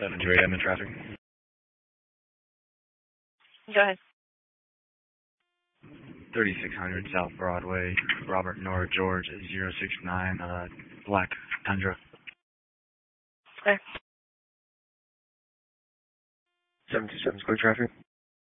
728, I'm in traffic. Go ahead. 3600 South Broadway, Robert Nora George, 069, Black Tundra. Okay. 727 Square traffic.